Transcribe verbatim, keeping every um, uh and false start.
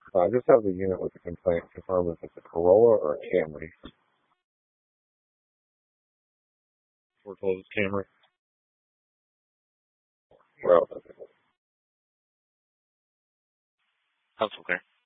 Uh, I just have the unit with the complaint confirm if it's a Corolla or a Camry. We're told it's Camry. Well, That's okay.